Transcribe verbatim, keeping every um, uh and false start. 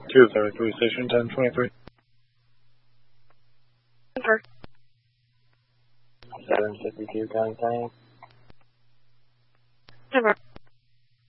two zero three Station ten twenty-three. Over. seven fifty-two County Time. Over.